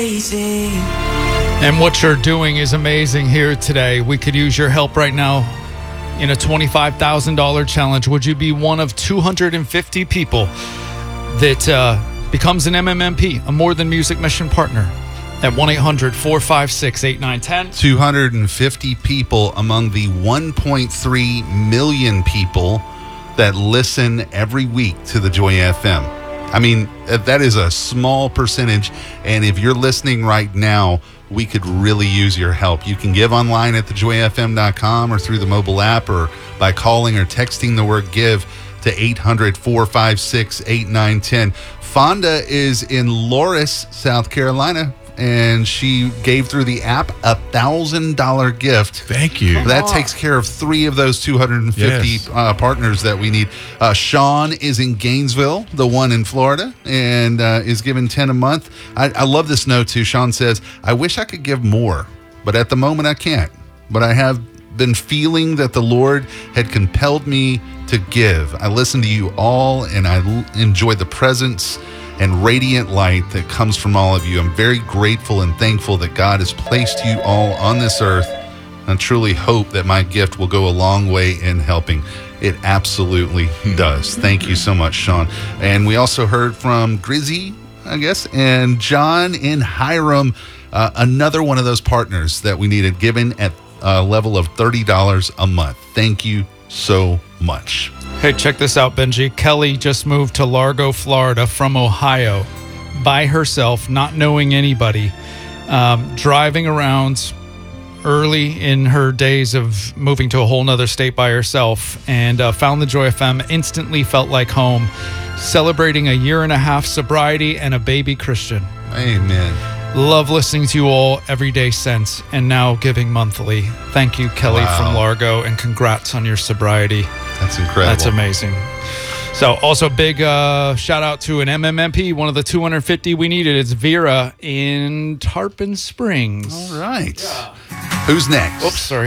And what you're doing is amazing here today. We could use your help right now in a $25,000 challenge. Would you be one of 250 people that becomes an MMMP, a More Than Music Mission partner, at 1-800-456-8910? 250 people among the 1.3 million people that listen every week to the Joy FM. I mean, that is a small percentage, and if you're listening right now, we could really use your help. You can give online at thejoyfm.com or through the mobile app or by calling or texting the word GIVE to 800-456-8910. Fonda is in Loris, South Carolina, and she gave through the app $1,000 gift. Thank you. That takes care of 3 of those 250 partners that we need. Sean is in Gainesville, the one in Florida, and is giving $10 a month. I love this note too. Sean says, I wish I could give more, but at the moment I can't. But I have been feeling that the Lord had compelled me to give. I listen to you all, and I enjoy the presence and radiant light that comes from all of you. I'm very grateful and thankful that God has placed you all on this earth, and truly hope that my gift will go a long way in helping. It absolutely does. Thank you so much, Sean. And we also heard from Grizzy, I guess, and John in Hiram, another one of those partners that we needed, given at a level of $30 a month. Thank you so much. Hey, check this out, Benji. Kelly just moved to Largo, Florida from Ohio by herself, not knowing anybody, driving around early in her days of moving to a whole nother state by herself, and found the Joy FM, instantly felt like home, celebrating a 1.5 sobriety and a baby Christian. Amen. Love listening to you all every day since, and now giving monthly. Thank you, Kelly from Largo, and congrats on your sobriety. That's incredible. That's amazing. So also big shout out to an MMMP, one of the 250 we needed. It's Vera in Tarpon Springs. All right. Yeah. Who's next? Oops, sorry.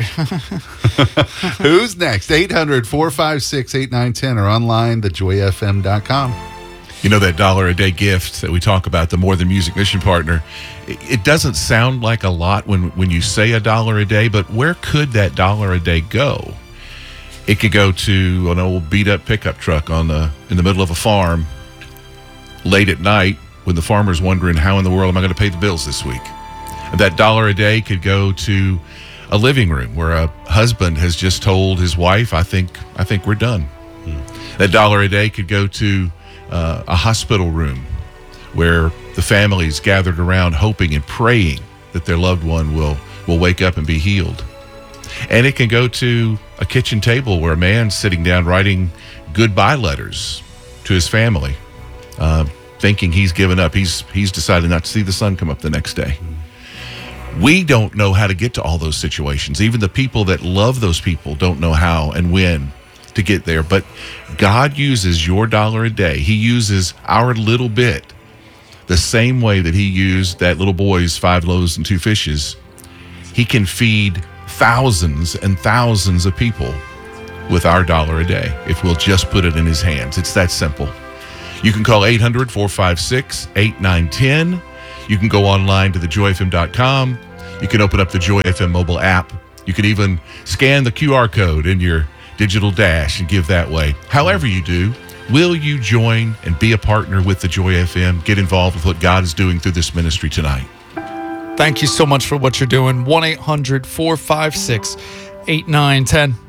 Who's next? 800-456-8910 or online, thejoyfm.com. You know, that $1 a day gift that we talk about, the More Than Music Mission Partner, it doesn't sound like a lot when you say $1 a day, but where could that $1 a day go? It could go to an old beat-up pickup truck in the middle of a farm late at night when the farmer's wondering, how in the world am I going to pay the bills this week? And that $1 a day could go to a living room where a husband has just told his wife, I think we're done. That $1 a day could go to a hospital room where the family's gathered around hoping and praying that their loved one will wake up and be healed. And it can go to a kitchen table where a man's sitting down writing goodbye letters to his family, thinking he's given up. He's decided not to see the sun come up the next day. We don't know how to get to all those situations. Even the people that love those people don't know how and when to get there. But God uses your $1 a day. He uses our little bit the same way that he used that little boy's 5 loaves and 2 fishes. He can feed thousands and thousands of people with our $1 a day if we'll just put it in his hands. It's that simple. You can call 800-456-8910. You can go online to thejoyfm.com. You can open up the Joy FM mobile app. You can even scan the QR code in your digital dash and give that way. However you do, will you join and be a partner with the Joy FM? Get involved with what God is doing through this ministry tonight. Thank you so much for what you're doing. 1-800-456-8910.